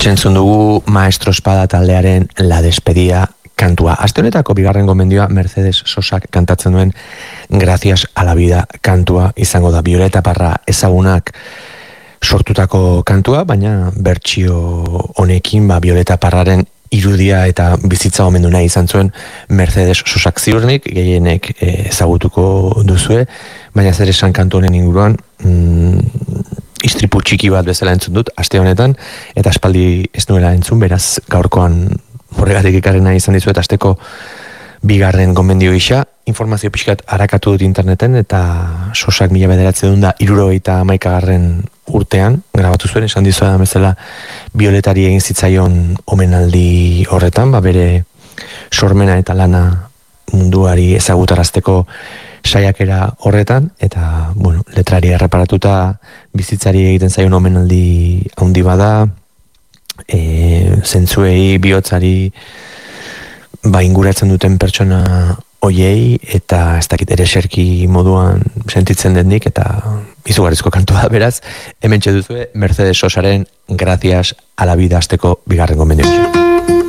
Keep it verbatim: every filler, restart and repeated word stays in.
Hortxe entzun dugu Maestro Espada taldearen La Despedia kantua. Aste honetako bigarren gomendioa Mercedes Sosak kantatzen duen Gracias a la vida kantua izango da. Violeta Parra ezagunak sortutako kantua, baina bertsio honekin ba, Violeta Parraren irudia eta bizitza omendu nahi izan zuen Mercedes Sosak. Ziurnik gehienek ezagutuko duzue, baina zer esan kantu honen inguruan mm, istripu txiki bat bezala entzun dut aste honetan, eta aspaldi ez nuela entzun, beraz gaurkoan horregatik ikarrena izan dizuet asteko bigarren gomendio gisa. Informazio pixkat harakatu dut interneten, eta Sosak mila bederatzen da hirurogeita hamaikagarren urtean grabatu zuen, esan dizuetan bezala Violetari egin zitzaion omenaldi horretan, ba bere sormena eta lana munduari ezagutarazteko saiakera horretan, eta bueno, letrari erreparatuta bizitzari egiten zaion omenaldi handi bada, e, zentzuei, bihotzari ba inguratzen duten pertsona hoiei, eta ez dakit ere serki moduan sentitzen dendik, eta izugarrizko kantua, beraz, hemen txeduzue Mercedes Sosaren Gracias a la vida asteko bigarren gomendio.